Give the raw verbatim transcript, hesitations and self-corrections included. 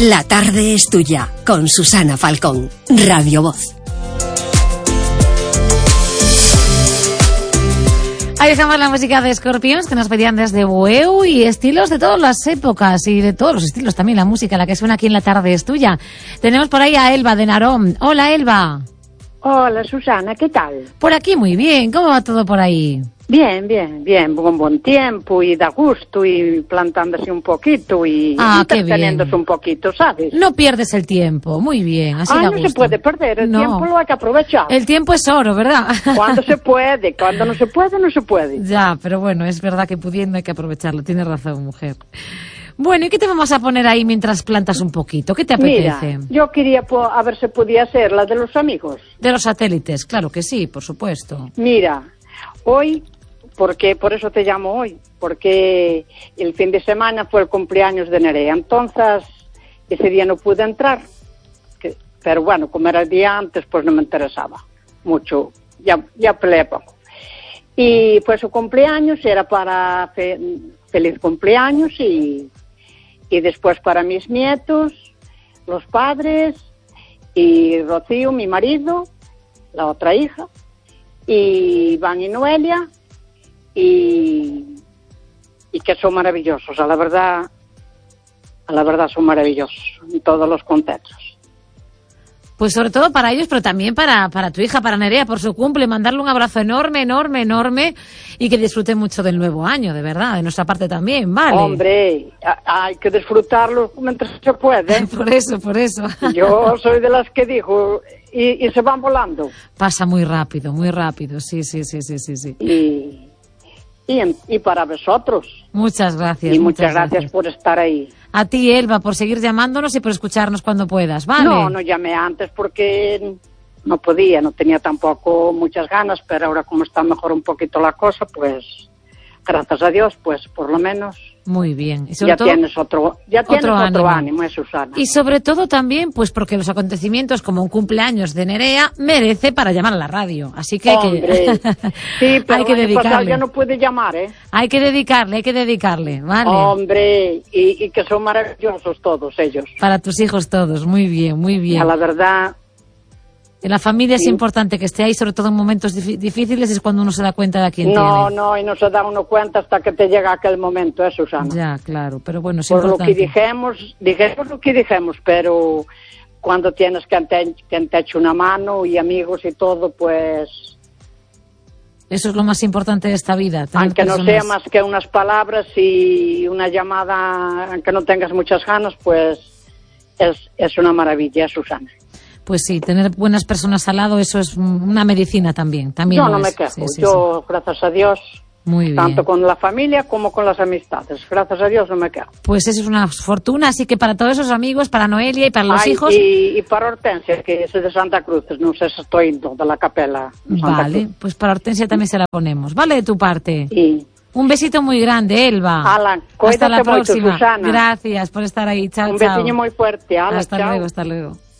La tarde es tuya, con Susana Falcón, Radio Voz. Ahí dejamos la música de Scorpions, que nos pedían desde Bueu, y estilos de todas las épocas y de todos los estilos también. La música, la que suena aquí en La tarde es tuya. Tenemos por ahí a Elba de Narón. Hola, Elba. Hola, Susana, ¿qué tal? Por aquí muy bien. ¿Cómo va todo por ahí? Bien, bien, bien, con buen tiempo y da gusto y plantándose un poquito y ah, entreteniéndose un poquito, ¿sabes? No pierdes el tiempo, muy bien, así ah, da no gusto. Se puede perder, el no. tiempo lo hay que aprovechar. El tiempo es oro, ¿verdad? Cuando se puede, cuando no se puede, no se puede. Ya, pero bueno, es verdad que pudiendo hay que aprovecharlo, tienes razón, mujer. Bueno, ¿y qué te vamos a poner ahí mientras plantas un poquito? ¿Qué te apetece? Mira, yo quería a ver si podía ser la de los amigos. De los satélites, claro que sí, por supuesto. Mira, hoy... porque por eso te llamo hoy, porque el fin de semana fue el cumpleaños de Nerea, entonces ese día no pude entrar, que, pero bueno, como era el día antes, pues no me interesaba mucho, ya, ya peleé poco. Y fue su cumpleaños, era para fe, feliz cumpleaños, y, y después para mis nietos, los padres, y Rocío, mi marido, la otra hija, y Iván y Noelia, y, y que son maravillosos, a la verdad, a la verdad son maravillosos en todos los contextos. Pues sobre todo para ellos, pero también para, para tu hija, para Nerea, por su cumple, mandarle un abrazo enorme, enorme, enorme, y que disfruten mucho del nuevo año, de verdad, de nuestra parte también, ¿vale? Hombre, hay que disfrutarlo mientras se puede. Por eso, por eso. Yo soy de las que dijo, y, y se van volando. Pasa muy rápido, muy rápido, sí, sí, sí, sí, sí. sí. Y... Y, en, y para vosotros. Muchas gracias. Y muchas, muchas gracias, gracias por estar ahí. A ti, Elba, por seguir llamándonos y por escucharnos cuando puedas, ¿vale? No, no llamé antes porque no podía, no tenía tampoco muchas ganas, pero ahora como está mejor un poquito la cosa, pues gracias a Dios, pues por lo menos... Muy bien. Y sobre ya todo, tienes otro, ya tienes otro, otro ánimo. ánimo, ¿eh, Susana? Y sobre todo también, pues porque los acontecimientos como un cumpleaños de Nerea merece para llamar a la radio. Así que hay Hombre. que, sí, pero hay que dedicarle. Ya no puede llamar, ¿eh? Hay que dedicarle, hay que dedicarle, ¿vale? Hombre, y, y que son maravillosos todos ellos. Para tus hijos todos, muy bien, muy bien. A la verdad... En la familia sí. Es importante que esté ahí, sobre todo en momentos difíciles, es cuando uno se da cuenta de a quién no, tiene. No, no, y no se da uno cuenta hasta que te llega aquel momento, ¿eh, Susana? Ya, claro, pero bueno, es Por importante. lo que dijimos, dijimos lo que dijimos, pero cuando tienes que te, que te eche una mano y amigos y todo, pues... Eso es lo más importante de esta vida. Aunque personas... no sea más que unas palabras y una llamada, aunque no tengas muchas ganas, pues es, es una maravilla, Susana. Pues sí, tener buenas personas al lado, eso es una medicina también. también Yo no es. me quejo, sí, sí, yo, sí. gracias a Dios, Muy bien. tanto con la familia como con las amistades, gracias a Dios no me quejo. Pues eso es una fortuna, así que para todos esos amigos, para Noelia y para los Ay, hijos... Y, y para Hortensia, que es de Santa Cruz, no sé si estoy indo de la capela. Santa Vale, Cruz. pues para Hortensia también se la ponemos, ¿vale? De tu parte. Y... Un besito muy grande, Elba. Alan, hasta la mucho, próxima. Susana. Gracias por estar ahí. Chao, Un chao. besiño muy fuerte. Alan, hasta chao. luego, hasta luego.